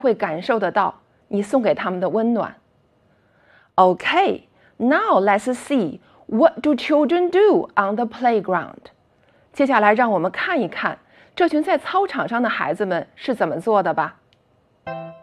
会感受得到你送给他们的温暖。Okay, now let's see what do children do on the playground. 接下来让我们看一看这群在操场上的孩子们是怎么做的吧。